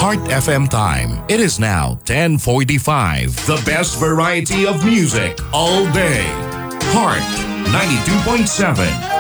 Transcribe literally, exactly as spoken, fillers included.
Heart F M time. It is now ten forty-five. The best variety of music all day. Heart ninety-two point seven.